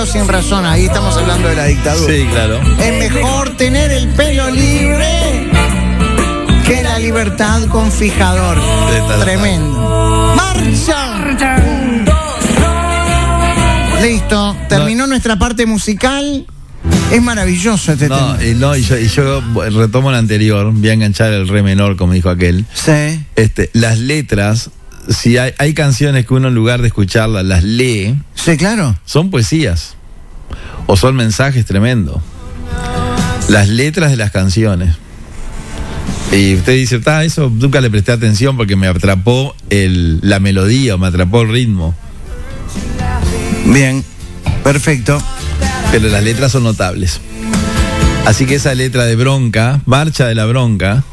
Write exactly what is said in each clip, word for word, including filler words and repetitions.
sin razón, ahí estamos hablando de la dictadura. Sí, claro. Es mejor tener el pelo libre que la libertad con fijador. Tremendo. ¡Marcha! Listo, terminó no. nuestra parte musical. Es maravilloso este no, tema. Y no, y yo, y yo retomo el anterior, voy a enganchar el re menor, como dijo aquel. Sí. Este, las letras, si hay, hay canciones que uno en lugar de escucharlas las lee. Sí, claro. Son poesías. O son mensajes tremendos. Las letras de las canciones. Y usted dice, ah, eso nunca le presté atención porque me atrapó el, la melodía o me atrapó el ritmo. Bien, perfecto. Pero las letras son notables. Así que esa letra de Bronca, Marcha de la Bronca,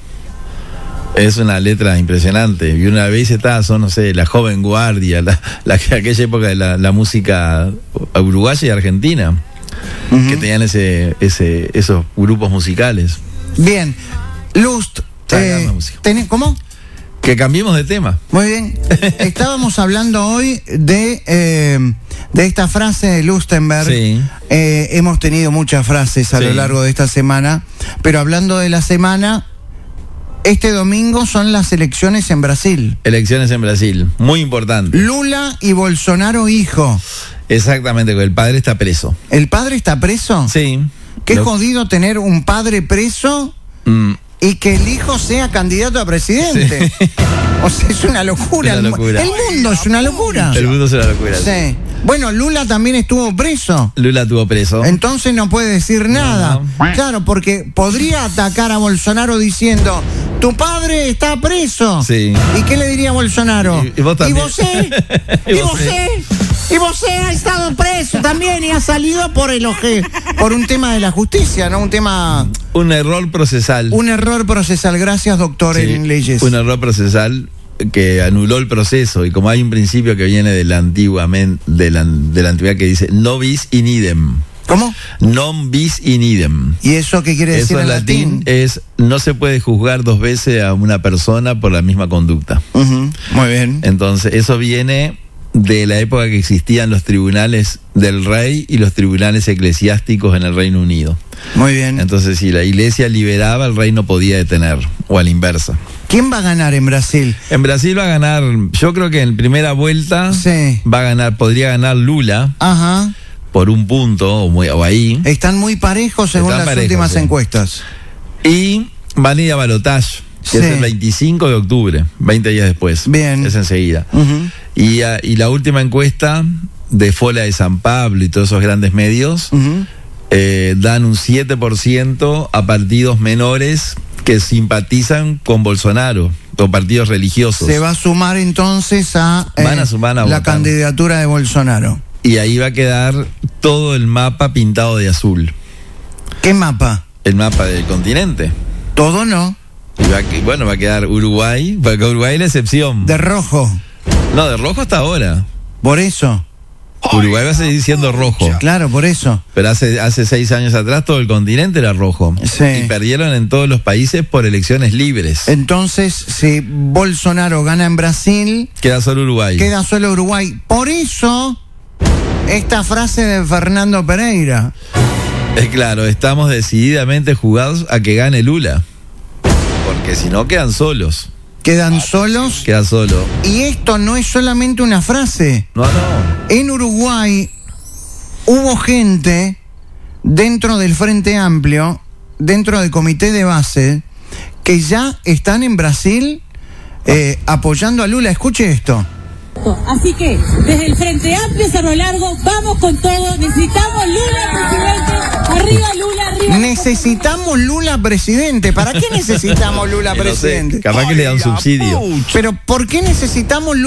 es una letra impresionante. Y una vez está, son, no sé, la Joven Guardia, la, la, aquella época de la, la música uruguaya y argentina, uh-huh. que tenían ese, ese, esos grupos musicales. Bien, Lust, eh, ten, ¿cómo? Que cambiemos de tema. Muy bien. Estábamos hablando hoy de, eh, de esta frase de Lustenberg. Sí. Eh, hemos tenido muchas frases a sí. lo largo de esta semana, pero hablando de la semana, este domingo son las elecciones en Brasil. Elecciones en Brasil, muy importante. Lula y Bolsonaro hijo. Exactamente, el padre está preso. ¿El padre está preso? Sí. Qué Lo... jodido tener un padre preso. Mm. Y que el hijo sea candidato a presidente. Sí. O sea, es una locura. Es una locura. El mundo es una locura. El mundo es una locura. Sí. Bueno, Lula también estuvo preso. Lula estuvo preso. Entonces no puede decir nada. No, no. Claro, porque podría atacar a Bolsonaro diciendo, tu padre está preso. Sí. ¿Y qué le diría a Bolsonaro? Y, y vos también. ¿Y vos eh? ¿Y vos eh? Y vos eh, ha estado preso también y ha salido por el oje, por un tema de la justicia, ¿no? Un tema... Un error procesal. Un error procesal. Gracias, doctor sí, en leyes. Un error procesal que anuló el proceso. Y como hay un principio que viene de la antigua, de la, de la antigüedad que dice no bis in idem. ¿Cómo? Non bis in idem. ¿Y eso qué quiere decir eso en latín? latín es no se puede juzgar dos veces a una persona por la misma conducta. Uh-huh. Muy bien. Entonces, eso viene de la época que existían los tribunales del rey y los tribunales eclesiásticos en el Reino Unido. Muy bien. Entonces, si la iglesia liberaba, el rey no podía detener, o a la inversa. ¿Quién va a ganar en Brasil? En Brasil va a ganar, yo creo que en primera vuelta sí. va a ganar, podría ganar Lula. Ajá. Por un punto, o, muy, o ahí. Están muy parejos según Están las parejos, últimas sí. encuestas. Y van a ir a balotaje, que sí. es el veinticinco de octubre, veinte días después. Bien. Es enseguida. Uh-huh. y, uh, y la última encuesta de Fola de San Pablo y todos esos grandes medios uh-huh. eh, dan un siete por ciento a partidos menores que simpatizan con Bolsonaro, o partidos religiosos. Se va a sumar entonces a, eh, Van a sumar a la votar. candidatura de Bolsonaro. Y ahí va a quedar todo el mapa pintado de azul. ¿Qué mapa? El mapa del continente. Todo no. Y va, bueno, va a quedar Uruguay, porque Uruguay es la excepción. De rojo. No, de rojo hasta ahora. Por eso. Uruguay va a seguir siendo rojo. Claro, por eso. Pero hace, hace seis años atrás todo el continente era rojo. Sí. Y perdieron en todos los países por elecciones libres. Entonces, si Bolsonaro gana en Brasil, queda solo Uruguay. Queda solo Uruguay. Por eso, esta frase de Fernando Pereira. Es claro, estamos decididamente jugados a que gane Lula. Porque si no, quedan solos. ¿Quedan solos? Queda solo. Y esto no es solamente una frase. No, no. En Uruguay hubo gente dentro del Frente Amplio, dentro del comité de base, que ya están en Brasil eh, apoyando a Lula. Escuche esto. Así que, desde el Frente Amplio, Cerro Largo, vamos con todo. Necesitamos Lula presidente. Arriba Lula, arriba. Necesitamos Lula presidente. ¿Para qué necesitamos Lula presidente? No sé, capaz que le da un subsidio. Pero ¿por qué necesitamos Lula?